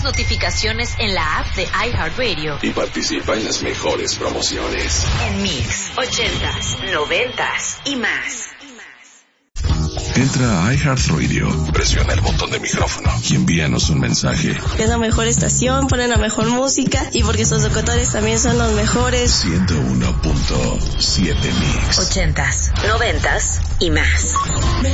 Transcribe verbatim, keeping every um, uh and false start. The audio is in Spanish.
las notificaciones en la app de iHeartRadio. Y participa en las mejores promociones. En Mix, ochentas, noventas y más. Entra a iHeartRadio, presiona el botón de micrófono y envíanos un mensaje. Es la mejor estación, ponen la mejor música y porque sus locutores también son los mejores. ciento uno punto siete Mix. Ochentas, noventas y más.